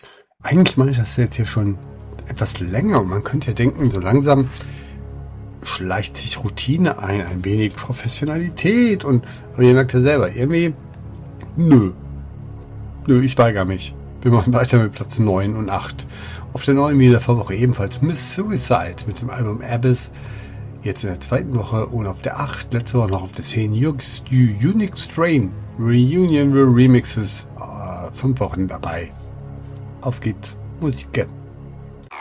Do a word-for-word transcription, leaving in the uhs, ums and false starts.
Eigentlich mache ich das jetzt hier schon etwas länger und man könnte ja denken, so langsam schleicht sich Routine ein, ein wenig Professionalität und, aber ihr merkt ja selber, irgendwie, nö, nö, ich weigere mich. Wir machen weiter mit Platz neun und acht. Auf der neuen dieser Woche ebenfalls Miss Suicide mit dem Album Abyss. Jetzt in der zweiten Woche und auf der acht, letzte Woche noch auf der zehn Unique Strain Reunion Remixes. Äh, fünf Wochen dabei. Auf geht's, Musik.